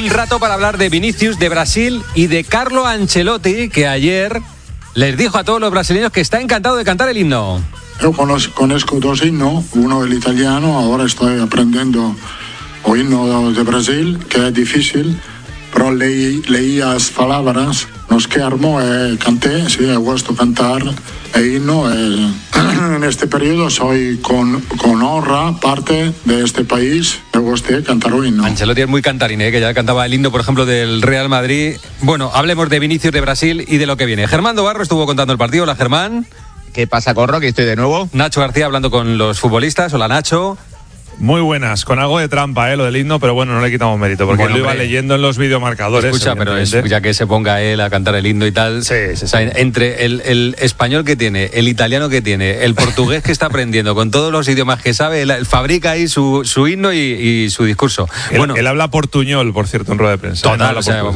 un rato para hablar de Vinicius, de Brasil y de Carlo Ancelotti, que ayer les dijo a todos los brasileños que está encantado de cantar el himno. Yo conozco dos himnos, uno el italiano, ahora estoy aprendiendo el himno de Brasil, que es difícil, pero leí las palabras, nos quedamos y canté, sí, he gusto cantar el himno. En este periodo soy con honra parte de este país, me gusta cantar el himno. Ancelotti es muy cantarín, que ya cantaba el himno, por ejemplo, del Real Madrid. Bueno, hablemos de Vinicius, de Brasil y de lo que viene. Germán Dobarro estuvo contando el partido. Hola, Germán. ¿Qué pasa, Corro? Que estoy de nuevo. Nacho García hablando con los futbolistas. Hola, Nacho. Muy buenas, con algo de trampa, lo del himno, pero bueno, no le quitamos mérito, porque bueno, él lo iba leyendo en los videomarcadores. Escucha, pero ya que se ponga él a cantar el himno y tal, sí. O sea, entre el español que tiene, el italiano que tiene, el portugués que está aprendiendo, con todos los idiomas que sabe, él fabrica ahí su himno y su discurso. Él habla portuñol, por cierto, en rueda de prensa. Total,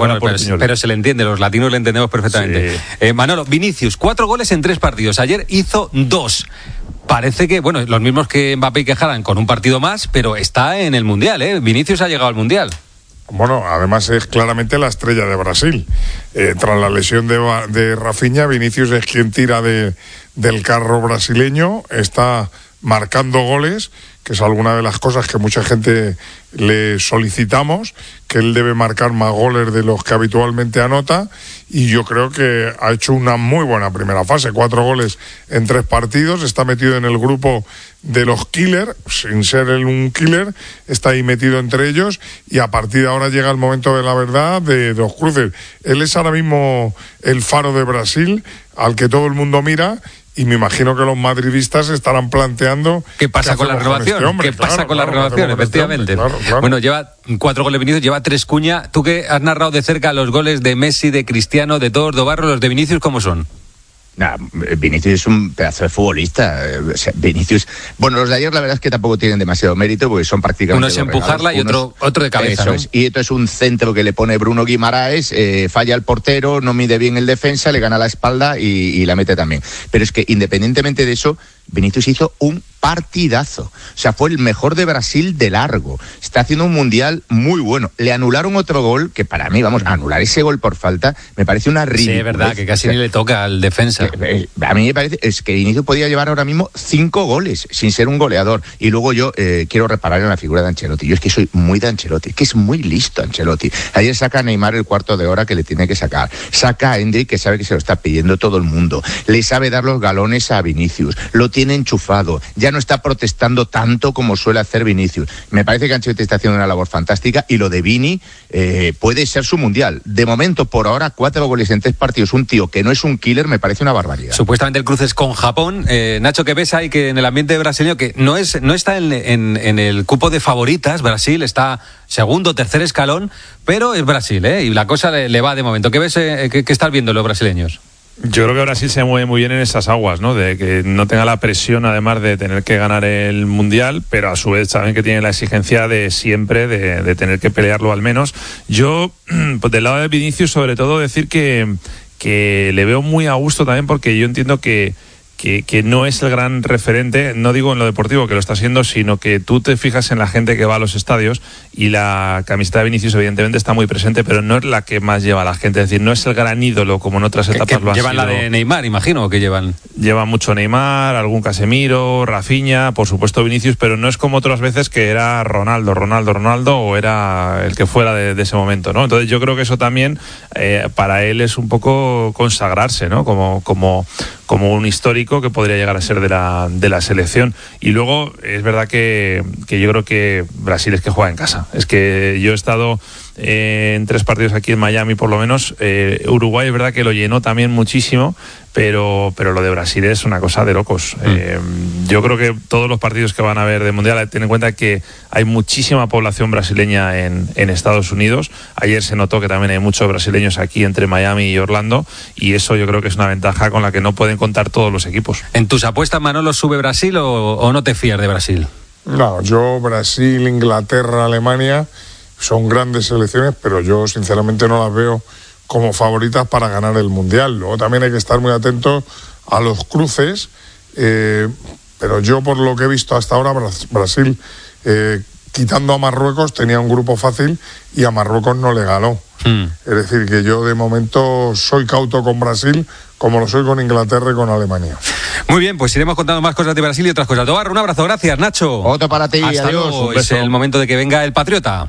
pero se le entiende, los latinos le entendemos perfectamente. Sí. Manolo, Vinicius, 4 goles en 3 partidos, ayer hizo 2. Parece que, bueno, los mismos que Mbappé y que Haaland con un partido más, pero está en el Mundial, Vinicius ha llegado al Mundial. Bueno, además es claramente la estrella de Brasil. Tras la lesión de Rafinha, Vinicius es quien tira del carro brasileño, está marcando goles, que es alguna de las cosas que mucha gente le solicitamos, que él debe marcar más goles de los que habitualmente anota, y yo creo que ha hecho una muy buena primera fase, 4 goles en 3 partidos, está metido en el grupo de los killer, sin ser él un killer, está ahí metido entre ellos, y a partir de ahora llega el momento de la verdad, de los cruces. Él es ahora mismo el faro de Brasil, al que todo el mundo mira, y me imagino que los madridistas estarán planteando ¿qué pasa con la renovación? ¿Qué pasa con la renovación? Efectivamente. Claro. Bueno, lleva 4 goles Vinicius, lleva 3 Cuña. Tú que has narrado de cerca los goles de Messi, de Cristiano, de todos, Dobarro, los de Vinicius, ¿cómo son? Nah, Vinicius es un pedazo de futbolista. Vinicius, bueno, los de ayer la verdad es que tampoco tienen demasiado mérito porque son prácticamente uno es empujarla y otro de cabeza, eso, ¿no? Y esto es un centro que le pone Bruno Guimaraes, falla el portero, no mide bien el defensa, le gana la espalda y la mete también. Pero es que independientemente de eso, Vinicius hizo un partidazo. O sea, fue el mejor de Brasil de largo. Está haciendo un mundial muy bueno. Le anularon otro gol, que para mí, anular ese gol por falta, me parece una ridiculez. Sí, es verdad, que casi ni le toca al defensa. A mí me parece, es que Vinicius podía llevar ahora mismo 5 goles, sin ser un goleador. Y luego yo quiero reparar en la figura de Ancelotti. Yo es que soy muy de Ancelotti, es que es muy listo Ancelotti. Ayer saca a Neymar el cuarto de hora que le tiene que sacar. Saca a Endrick, que sabe que se lo está pidiendo todo el mundo. Le sabe dar los galones a Vinicius. Lo tiene enchufado. Ya no está protestando tanto como suele hacer Vinicius. Me parece que Ancelotti está haciendo una labor fantástica y lo de Vini puede ser su mundial. De momento, por ahora, 4 goles en 3 partidos. Un tío que no es un killer, me parece una barbaridad. Supuestamente el cruce es con Japón. Nacho, ¿qué ves ahí que en el ambiente brasileño, que no está en el cupo de favoritas? Brasil está segundo, tercer escalón, pero es Brasil, y la cosa le va de momento. ¿Qué ves, qué estás viendo los brasileños? Yo creo que Brasil se mueve muy bien en esas aguas, ¿no? De que no tenga la presión, además de tener que ganar el Mundial, pero a su vez saben que tiene la exigencia de siempre, de tener que pelearlo al menos. Yo, pues del lado de Vinicius, sobre todo decir que le veo muy a gusto también, porque yo entiendo que no es el gran referente, no digo en lo deportivo que lo está siendo, sino que tú te fijas en la gente que va a los estadios y la camiseta de Vinicius evidentemente está muy presente, pero no es la que más lleva a la gente, es decir, no es el gran ídolo como en otras etapas lo ha sido. Llevan la de Neymar, imagino que llevan. Lleva mucho Neymar, algún Casemiro, Rafinha, por supuesto Vinicius, pero no es como otras veces que era Ronaldo o era el que fuera de ese momento, ¿no? Entonces yo creo que eso también para él es un poco consagrarse, ¿no? Como un histórico que podría llegar a ser de la selección. Y luego es verdad que yo creo que Brasil es que juega en casa. Es que yo he estado en 3 partidos aquí en Miami por lo menos. Uruguay es verdad que lo llenó también muchísimo, pero lo de Brasil es una cosa de locos. Yo creo que todos los partidos que van a haber de Mundial, ten en cuenta que hay muchísima población brasileña en Estados Unidos. Ayer se notó que también hay muchos brasileños aquí entre Miami y Orlando, y eso yo creo que es una ventaja con la que no pueden contar todos los equipos. ¿En tus apuestas, Manolo, sube Brasil o no te fías de Brasil? No, yo Brasil, Inglaterra, Alemania son grandes selecciones, pero yo sinceramente no las veo como favoritas para ganar el Mundial. Luego también hay que estar muy atentos a los cruces, pero yo por lo que he visto hasta ahora, Brasil quitando a Marruecos, tenía un grupo fácil y a Marruecos no le ganó. Es decir, que yo de momento soy cauto con Brasil, como lo soy con Inglaterra y con Alemania. Muy bien, pues iremos contando más cosas de Brasil y otras cosas. Tobar, un abrazo, gracias, Nacho. Otro para ti, hasta adiós. luego. Un beso. Es el momento de que venga el Patriota.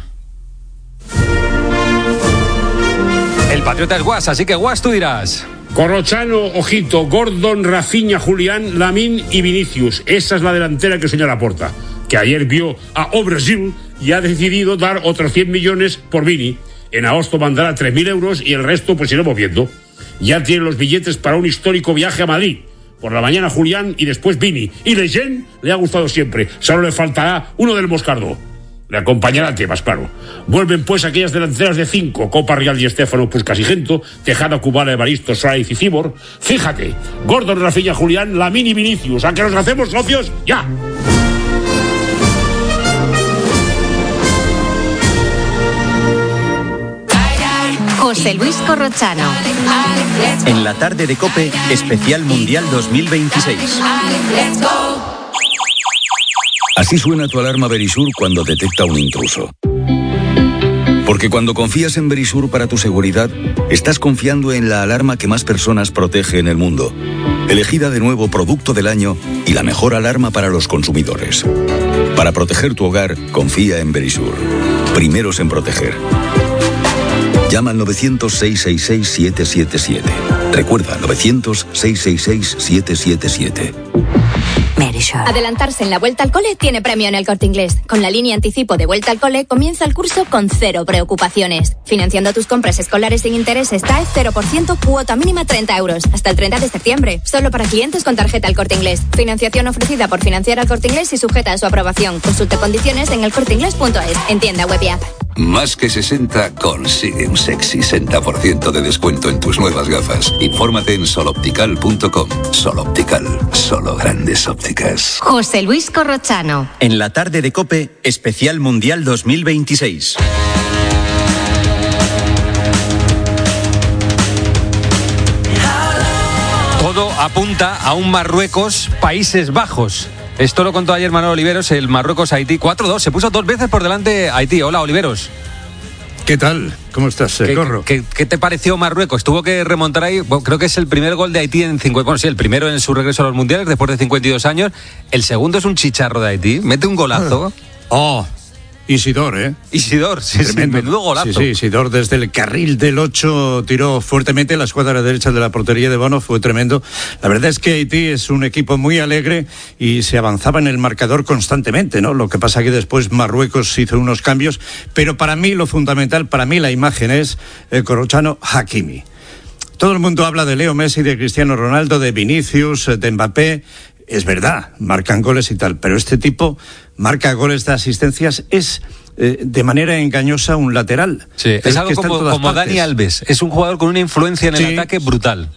El Patriota es Guas, así que Guas, tú dirás. Corrochano, ojito, Gordon, Rafinha, Julián, Lamine y Vinicius. Esa es la delantera que señala Laporta, que ayer vio a Brasil y ha decidido dar otros 100 millones por Vini. En agosto mandará 3.000 euros y el resto pues iremos viendo. Ya tiene los billetes para un histórico viaje a Madrid. Por la mañana Julián y después Vini. Y Leyen le ha gustado siempre. Solo le faltará uno del Moscardó. Le acompañará Tebas, claro. Vuelven pues aquellas delanteras de 5, Copa, Real y Estéfano, Puskás y Gento, Tejada, Kubala, Evaristo, Suárez y Cibor. Fíjate, Gordon, Rafinha, Julián, Lamine y Vinicius. ¿A que nos hacemos socios? ¡Ya! José Luis Corrochano. En la tarde de COPE, especial Mundial 2026. Así suena tu alarma Verisur cuando detecta un intruso. Porque cuando confías en Verisur para tu seguridad, estás confiando en la alarma que más personas protege en el mundo. Elegida de nuevo Producto del Año y la mejor alarma para los consumidores. Para proteger tu hogar, confía en Verisur. Primeros en proteger. Llama al 900-666-777. Recuerda, 900-666-777. Adelantarse en la vuelta al cole tiene premio en El Corte Inglés. Con la línea anticipo de vuelta al cole comienza el curso con 0 preocupaciones. Financiando tus compras escolares sin intereses, TAE 0%, cuota mínima 30 euros. Hasta el 30 de septiembre. Solo para clientes con tarjeta El Corte Inglés. Financiación ofrecida por Financiar al Corte Inglés y sujeta a su aprobación. Consulte condiciones en elcorteinglés.es. En tienda web y app. Más que 60 consigue un sexy 60% de descuento en tus nuevas gafas. Infórmate en soloptical.com. Soloptical, solo grandes ópticas. José Luis Corrochano. En la tarde de COPE, especial Mundial 2026. Todo apunta a un Marruecos-Países Bajos. Esto lo contó ayer Manuel Oliveros, el Marruecos-Haití 4-2. Se puso 2 veces por delante Haití. Hola, Oliveros. ¿Qué tal? ¿Cómo estás, Corro? ¿Qué te pareció Marruecos? Tuvo que remontar ahí, bueno, creo que es el primer gol de Haití en 50... Bueno, sí, el primero en su regreso a los mundiales después de 52 años. El segundo es un chicharro de Haití. Mete un golazo. Isidor, ¿eh? Isidor, sí, menudo golazo. Sí, Isidor desde el carril del 8 tiró fuertemente la escuadra derecha de la portería de Bono, fue tremendo. La verdad es que Haití es un equipo muy alegre y se avanzaba en el marcador constantemente, ¿no? Lo que pasa que después Marruecos hizo unos cambios, pero para mí lo fundamental, para mí la imagen es el Corrochano Hakimi. Todo el mundo habla de Leo Messi, de Cristiano Ronaldo, de Vinicius, de Mbappé. Es verdad, marcan goles y tal, pero este tipo marca goles de asistencias, es de manera engañosa un lateral. Sí, es algo como Dani Alves, es un jugador con una influencia en el ataque brutal.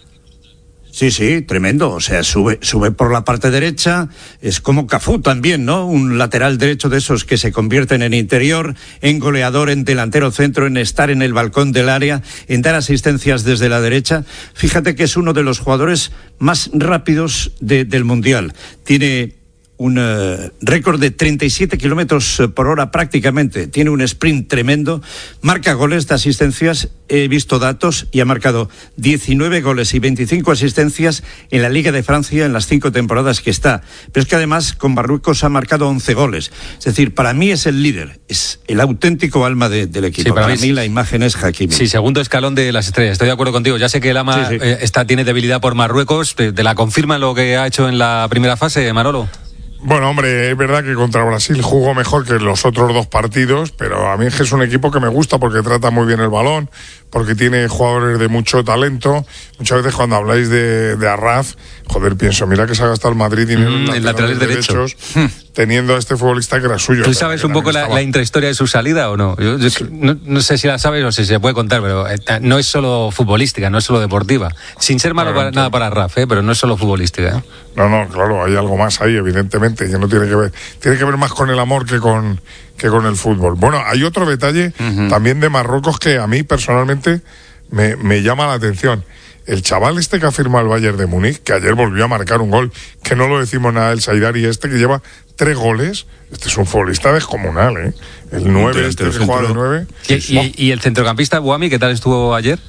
Sí, tremendo, o sea, sube por la parte derecha, es como Cafú también, ¿no? Un lateral derecho de esos que se convierten en interior, en goleador, en delantero centro, en estar en el balcón del área, en dar asistencias desde la derecha. Fíjate que es uno de los jugadores más rápidos del Mundial. Tiene un récord de 37 kilómetros por hora prácticamente. Tiene un sprint tremendo. Marca goles de asistencias. He visto datos y ha marcado 19 goles y 25 asistencias en la Liga de Francia en las 5 temporadas que está. Pero es que además con Marruecos ha marcado 11 goles. Es decir, para mí es el líder. Es el auténtico alma del equipo. Sí, para mí la imagen es Hakimi. Sí, segundo escalón de las estrellas. Estoy de acuerdo contigo. Ya sé que el AMA tiene debilidad por Marruecos. ¿Te la confirma lo que ha hecho en la primera fase, Manolo? Bueno, hombre, es verdad que contra Brasil jugó mejor que los otros 2 partidos, pero a mí es un equipo que me gusta porque trata muy bien el balón, porque tiene jugadores de mucho talento. Muchas veces cuando habláis de Arraf, pienso, mira que se ha gastado el Madrid dinero en laterales derechos, teniendo a este futbolista que era suyo. ¿Tú sabes un poco la intrahistoria de su salida o no? Yo no sé si la sabes o si se puede contar, pero no es solo futbolística, no es solo deportiva. Sin ser malo nada para Arraf, pero no es solo futbolística. No, claro, hay algo más ahí, evidentemente, que no tiene que ver más con el amor que con el fútbol. Bueno, hay otro detalle también de Marruecos que a mí personalmente me llama la atención. el chaval este que ha firmado el Bayern de Múnich, que ayer volvió a marcar un gol, que no lo decimos nada del Saidari, que lleva 3 goles, este es un futbolista descomunal, ¿eh? El 9 que juega de 9. ¿Y el centrocampista Buami, qué tal estuvo ayer?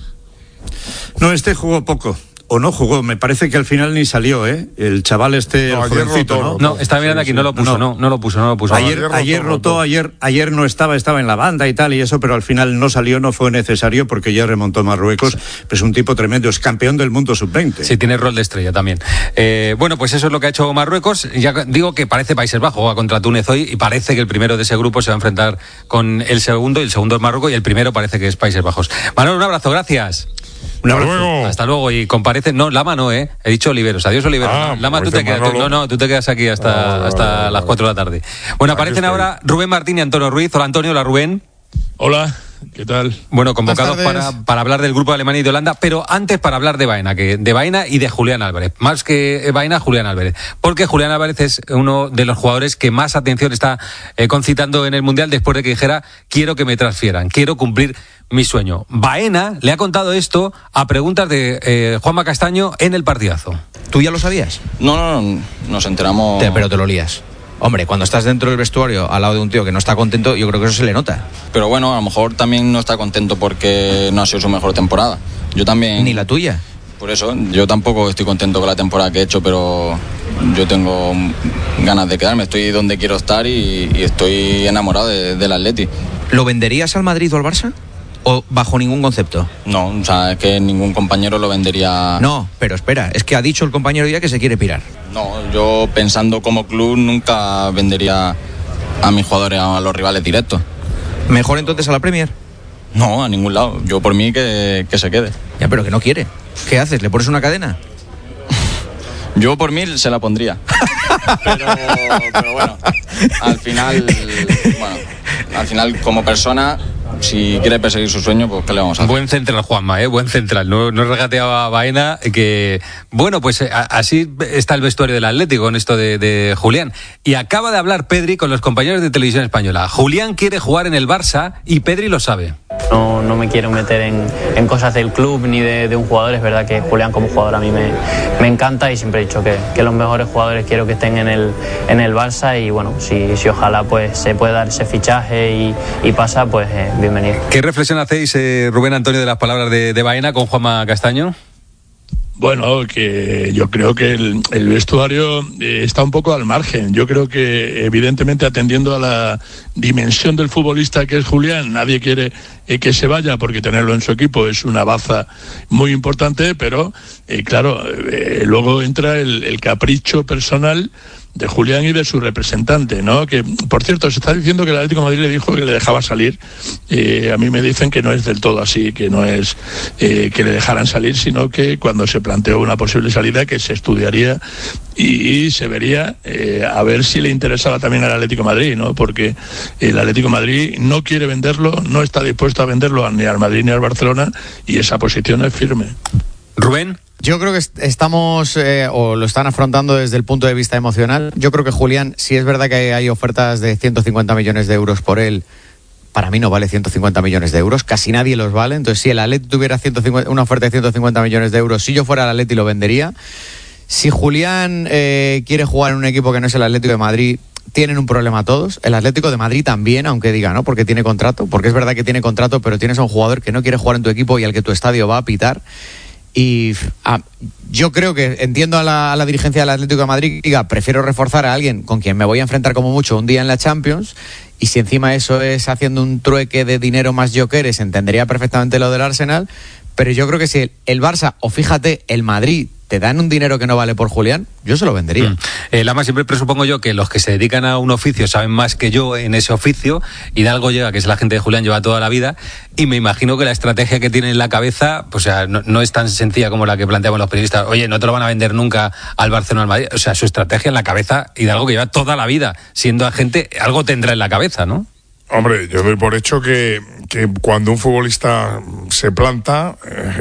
No, jugó poco. O no jugó, me parece que al final ni salió, ¿eh? El chaval el jovencito, ¿no? No, estaba mirando aquí, no lo puso, no lo puso. Ayer rotó, ayer no estaba en la banda y tal y eso, pero al final no salió, no fue necesario porque ya remontó Marruecos. Es un tipo tremendo, es campeón del mundo sub-20. Sí, tiene rol de estrella también. Bueno, pues eso es lo que ha hecho Marruecos. Ya digo que parece Países Bajos, juega contra Túnez hoy y parece que el primero de ese grupo se va a enfrentar con el segundo, y el segundo es Marruecos y el primero parece que es Países Bajos. Manuel, un abrazo, gracias. Hasta luego. Y comparece. No, Lama no, he dicho Oliveros. Adiós, Oliveros. Lama, tú te quedas. Tú te quedas aquí hasta las 4 de la tarde. Bueno, aparecen ahora Rubén Martín y Antonio Ruiz. Hola, Antonio. Hola, Rubén. Hola, ¿qué tal? Bueno, convocados para hablar del grupo de Alemania y de Holanda, pero antes para hablar de Baena y de Julián Álvarez. Más que Baena, Julián Álvarez. Porque Julián Álvarez es uno de los jugadores que más atención está concitando en el Mundial después de que dijera: quiero que me transfieran, quiero cumplir mi sueño. Baena le ha contado esto a preguntas de Juanma Castaño en el partidazo. ¿Tú ya lo sabías? No, nos enteramos... Pero te lo lías. Hombre, cuando estás dentro del vestuario al lado de un tío que no está contento, yo creo que eso se le nota. Pero bueno, a lo mejor también no está contento porque no ha sido su mejor temporada. Yo también... ¿Ni la tuya? Por eso, yo tampoco estoy contento con la temporada que he hecho, pero yo tengo ganas de quedarme. Estoy donde quiero estar y estoy enamorado del Atleti. ¿Lo venderías al Madrid o al Barça? ¿O bajo ningún concepto? No, o sea, es que ningún compañero lo vendería... No, pero espera, es que ha dicho el compañero ya que se quiere pirar. No, yo pensando como club nunca vendería a mis jugadores a los rivales directos. ¿Mejor entonces a la Premier? No, a ningún lado. Yo por mí que se quede. Ya, pero que no quiere. ¿Qué haces? ¿Le pones una cadena? Yo por mí se la pondría. pero bueno, al final como persona... Si quiere perseguir su sueño, pues ¿qué le vamos a hacer? Buen central, Juanma, buen central. No regateaba a Baena, que... Bueno, pues así está el vestuario del Atlético con esto de Julián. Y acaba de hablar Pedri con los compañeros de Televisión Española. Julián quiere jugar en el Barça y Pedri lo sabe. No me quiero meter en cosas del club ni de un jugador. Es verdad que Julián como jugador a mí me encanta y siempre he dicho que los mejores jugadores quiero que estén en el Barça y bueno, si ojalá pues se puede dar ese fichaje y pasa, pues bienvenido. ¿Qué reflexión hacéis, Rubén Antonio, de las palabras de Baena con Juanma Castaño? Bueno, que yo creo que el vestuario está un poco al margen. Yo creo que evidentemente atendiendo a la dimensión del futbolista que es Julián, nadie quiere que se vaya porque tenerlo en su equipo es una baza muy importante, pero claro, luego entra el capricho personal de Julián y de su representante, ¿no? Que, por cierto, se está diciendo que el Atlético de Madrid le dijo que le dejaba salir. A mí me dicen que no es del todo así, que no es que le dejaran salir, sino que cuando se planteó una posible salida que se estudiaría y se vería a ver si le interesaba también al Atlético de Madrid, ¿no? Porque el Atlético de Madrid no quiere venderlo, no está dispuesto a venderlo ni al Madrid ni al Barcelona y esa posición es firme. Rubén. Yo creo que estamos, o lo están afrontando desde el punto de vista emocional. Yo creo que Julián, si es verdad que hay ofertas de 150 millones de euros por él, para mí no vale 150 millones de euros, casi nadie los vale. Entonces, si el Atleti tuviera una oferta de 150 millones de euros, si yo fuera el Atleti lo vendería. Si Julián quiere jugar en un equipo que no es el Atlético de Madrid, tienen un problema todos. El Atlético de Madrid también, aunque diga, ¿no? Porque tiene contrato, porque es verdad que tiene contrato, pero tienes a un jugador que no quiere jugar en tu equipo y al que tu estadio va a pitar. Y yo creo que entiendo a la dirigencia del Atlético de Madrid, diga, prefiero reforzar a alguien con quien me voy a enfrentar como mucho un día en la Champions, y si encima eso es haciendo un trueque de dinero más jokeres, entendería perfectamente lo del Arsenal, pero yo creo que si el Barça, o fíjate, el Madrid, te dan un dinero que no vale por Julián, yo se lo vendería. Lama, siempre presupongo yo que los que se dedican a un oficio saben más que yo en ese oficio, y de algo llega, que es la gente de Julián, lleva toda la vida, y me imagino que la estrategia que tiene en la cabeza, pues, o sea, no es tan sencilla como la que planteamos los periodistas. Oye, no te lo van a vender nunca al Barcelona, al Madrid. O sea, su estrategia en la cabeza, y de algo que lleva toda la vida siendo agente, algo tendrá en la cabeza, ¿no? Hombre, yo doy por hecho que cuando un futbolista se planta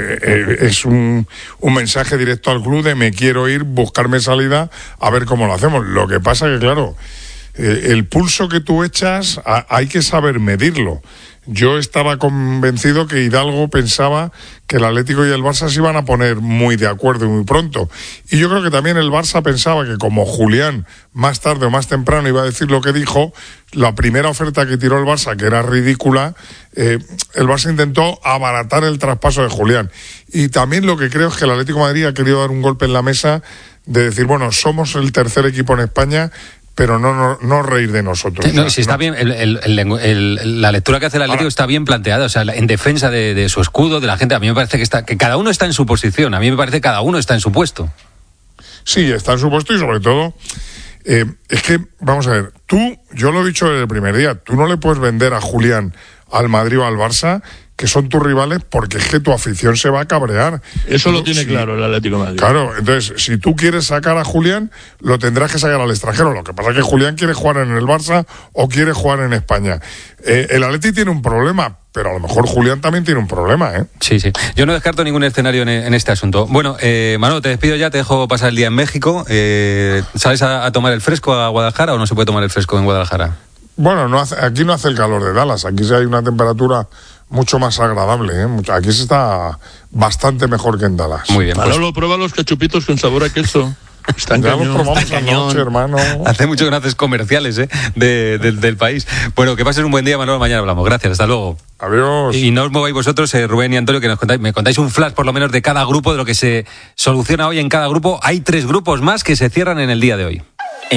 es un mensaje directo al club de me quiero ir, buscarme salida, a ver cómo lo hacemos. Lo que pasa que, claro, el pulso que tú echas hay que saber medirlo. yo estaba convencido que Hidalgo pensaba que el Atlético y el Barça se iban a poner muy de acuerdo y muy pronto. Y yo creo que también el Barça pensaba que como Julián más tarde o más temprano iba a decir lo que dijo, la primera oferta que tiró el Barça, que era ridícula, el Barça intentó abaratar el traspaso de Julián. Y también lo que creo es que el Atlético de Madrid ha querido dar un golpe en la mesa de decir, bueno, somos el tercer equipo en España, pero no reír de nosotros. Sí, no, si está bien, la lectura que hace el Atlético está bien planteada, o sea, en defensa de su escudo, de la gente. A mí me parece que cada uno está en su posición, a mí me parece que cada uno está en su puesto. Sí, está en su puesto y sobre todo, es que, vamos a ver, yo lo he dicho desde el primer día, tú no le puedes vender a Julián al Madrid o al Barça, que son tus rivales, porque es que tu afición se va a cabrear. Eso lo tiene claro el Atlético de Madrid. Claro, entonces, si tú quieres sacar a Julián, lo tendrás que sacar al extranjero. Lo que pasa es que Julián quiere jugar en el Barça o quiere jugar en España. El Atlético tiene un problema, pero a lo mejor Julián también tiene un problema, ¿eh? Sí. Yo no descarto ningún escenario en este asunto. Bueno, Manolo, te despido ya, te dejo pasar el día en México. ¿Sales a tomar el fresco a Guadalajara o no se puede tomar el fresco en Guadalajara? Bueno, aquí no hace el calor de Dallas, aquí sí hay una temperatura mucho más agradable, ¿eh? Aquí se está bastante mejor que en Dallas. Muy bien. Manolo, prueba los cachupitos con sabor a queso. Están probamos anoche, hermano. Hace mucho que no haces comerciales, del país. Bueno, que pases un buen día, Manolo, mañana hablamos. Gracias, hasta luego. Adiós. Y no os mováis vosotros, Rubén y Antonio, que me contáis un flash por lo menos de cada grupo, de lo que se soluciona hoy en cada grupo. Hay 3 grupos más que se cierran en el día de hoy.